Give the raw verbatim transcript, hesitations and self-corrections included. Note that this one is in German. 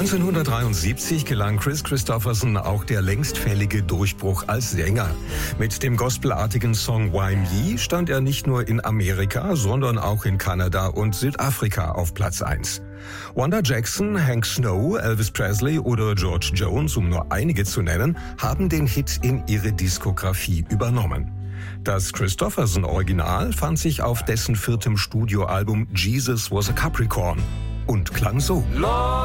neunzehnhundertdreiundsiebzig gelang Kris Kristofferson auch der längstfällige Durchbruch als Sänger. Mit dem gospelartigen Song Why Me stand er nicht nur in Amerika, sondern auch in Kanada und Südafrika auf Platz eins. Wanda Jackson, Hank Snow, Elvis Presley oder George Jones, um nur einige zu nennen, haben den Hit in ihre Diskografie übernommen. Das Kristofferson-Original fand sich auf dessen viertem Studioalbum Jesus Was a Capricorn und klang so.